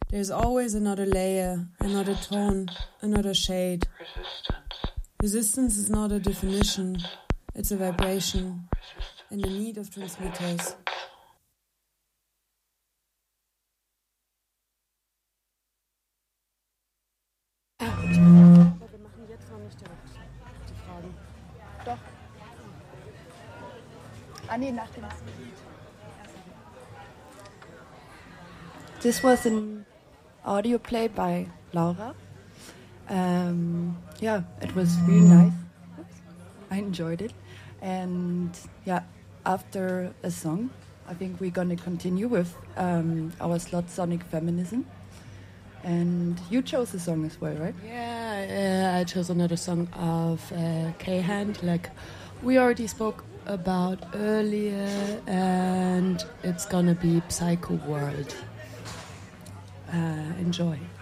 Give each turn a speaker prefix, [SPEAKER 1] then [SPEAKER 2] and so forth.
[SPEAKER 1] There's always another layer, another tone, another shade. Resistance is not a definition, it's a vibration, and the need of transmitters. Wir machen jetzt noch nicht direkt die Fragen.
[SPEAKER 2] Doch. Ah nee, nach dem ersten Lied. This was an audio play by Laura. Yeah, it was really nice. I enjoyed it. And yeah, after a song, I think we're going to continue with our Slot Sonic Feminism. And you chose a song as well, right?
[SPEAKER 1] Yeah, I chose another song of K-Hand, like we already spoke about earlier, and it's gonna be Psycho World. Enjoy.